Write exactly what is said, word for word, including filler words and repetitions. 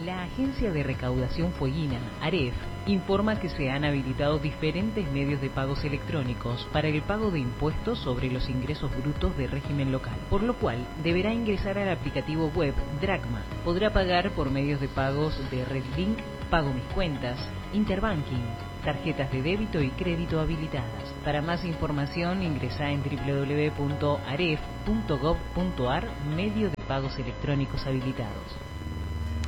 La Agencia de Recaudación Fueguina, AREF, informa que se han habilitado diferentes medios de pagos electrónicos para el pago de impuestos sobre los ingresos brutos de régimen local, por lo cual deberá ingresar al aplicativo web Dracma. Podrá pagar por medios de pagos de RedLink, Pago Mis Cuentas, Interbanking, tarjetas de débito y crédito habilitadas. Para más información ingresa en doble u doble u doble u punto aref punto gov punto ar, medio de pagos electrónicos habilitados.